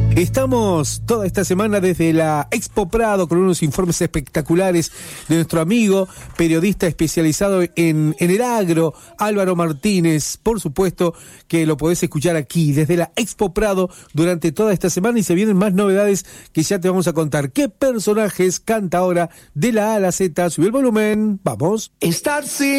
Estamos toda esta semana desde la Expo Prado con unos informes espectaculares de nuestro amigo, periodista especializado en el agro, Álvaro Martínez. Por supuesto que lo podés escuchar aquí, desde la Expo Prado, durante toda esta semana, y se vienen más novedades que ya te vamos a contar. ¿Qué personajes canta ahora de la A a la Z? Sube el volumen, vamos.